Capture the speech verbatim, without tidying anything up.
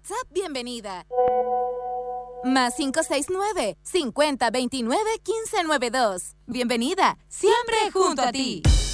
WhatsApp, bienvenida. Más cinco seis nueve, cincuenta veintinueve, quince noventa y dos. Bienvenida, siempre junto a ti.